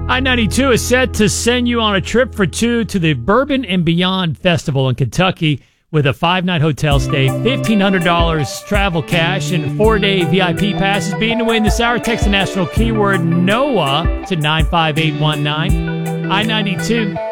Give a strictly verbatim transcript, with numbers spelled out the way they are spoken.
I ninety-two is set to send you on a trip for two to the Bourbon and Beyond Festival in Kentucky with a five-night hotel stay, fifteen hundred dollars travel cash, and four-day V I P passes. Being to win this hour, text the national keyword NOAH to nine five eight one nine. I ninety-two.